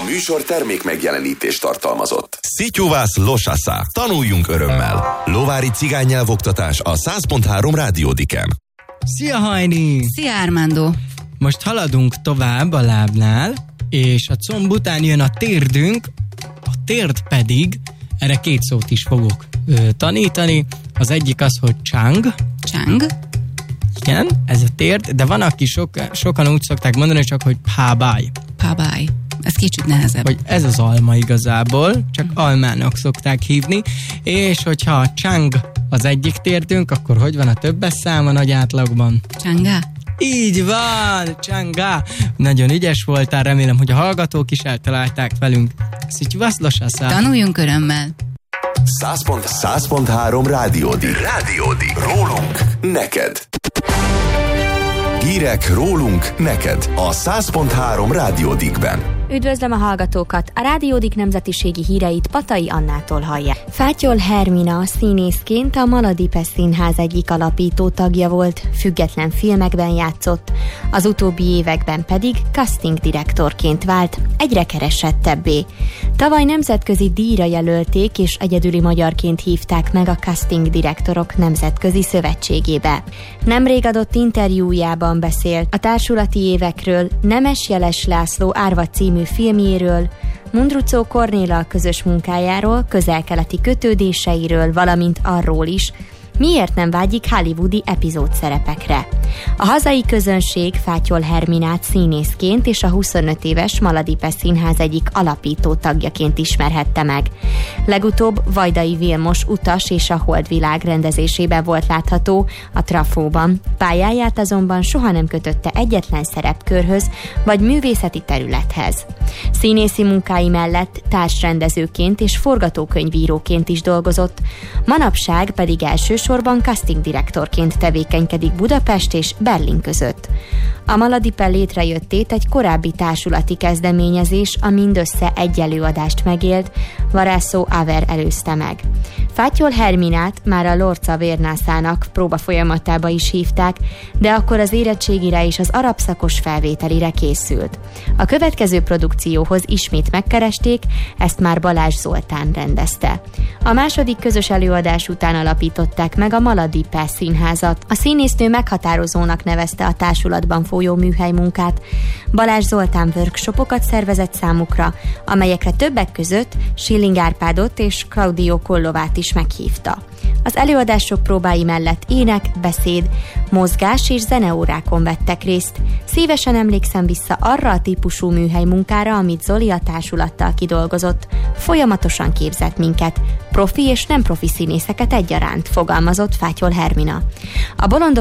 műsor termék megjelenítést tartalmazott. Szityuvász losasá. Tanuljunk örömmel. Lovári cigánynyelvoktatás a 100.3 Rádiódiken. Szia Hajni! Szia Armando! Most haladunk tovább a lábnál, és a comb után jön a térdünk, a térd pedig, erre 2 szót is fogok tanítani. Az egyik az, hogy csang. Csang. Igen, ez a térd, de van, aki sokan úgy szokták mondani, csak hogy pábáj. Pábáj. Ez kicsit nehezebb. Hogy ez az alma igazából, csak almának szokták hívni, és hogyha a csang az egyik térdünk, akkor hogy van a többes szám a nagy átlagban? Csangá. Így van, csangá. Nagyon ügyes voltál, remélem, hogy a hallgatók is eltalálták velünk. Szityuvász losasá. Tanuljunk örömmel. 100.3 Rádiódik. Rólunk neked. Hírek rólunk neked a 100.3 Rádiódikben. Üdvözlöm a hallgatókat! A Rádiódik nemzetiségi híreit Patai Annától hallják. Fátyol Hermina színészként a Maladipes Színház egyik alapító tagja volt, független filmekben játszott, az utóbbi években pedig casting direktorként vált, egyre keresettebbé. Tavaly nemzetközi díjra jelölték, és egyedüli magyarként hívták meg a Casting Direktorok Nemzetközi Szövetségébe. Nemrég adott interjújában beszélt a társulati évekről, Nemes Jeles László Árva című filmjéről, Mundruczó Kornéllal közös munkájáról, közel-keleti kötődéseiről, valamint arról is, miért nem vágyik hollywoodi epizód szerepekre. A hazai közönség Fátyol Herminát színészként és a 25 éves Maladipes Színház egyik alapító tagjaként ismerhette meg. Legutóbb Vajdai Vilmos Utas és a Holdvilág rendezésében volt látható a Trafóban. Pályáját azonban soha nem kötötte egyetlen szerepkörhöz vagy művészeti területhez. Színészi munkái mellett társrendezőként és forgatókönyvíróként is dolgozott, manapság pedig elsősorban casting direktorként tevékenykedik Budapest és Berlin között. A Maladipen létrejöttét egy korábbi társulati kezdeményezés, a mindössze egy előadást megélt, Varászó Aver előzte meg. Fátyol Herminát már a Lorca Vérnászának próbafolyamatába is hívták, de akkor az érettségire és az arab szakos felvételire készült. A következő produkcióhoz ismét megkeresték, ezt már Balázs Zoltán rendezte. A második közös előadás után alapították meg a Maladipen Színházat. A színésznő meghatározónak nevezte a társulatban folyó műhelymunkát. Balázs Zoltán workshopokat szervezett számukra, amelyekre többek között Schilling Árpádot és Claudio Collovát is meghívta. Az előadások próbái mellett ének, beszéd, mozgás és zeneórákon vettek részt. Szívesen emlékszem vissza arra a típusú műhelymunkára, amit Zoli a társulattal kidolgozott. Folyamatosan képzett minket, profi és nem profi színészeket egyaránt, fogalmazott Fátyol Hermina. A Bolondok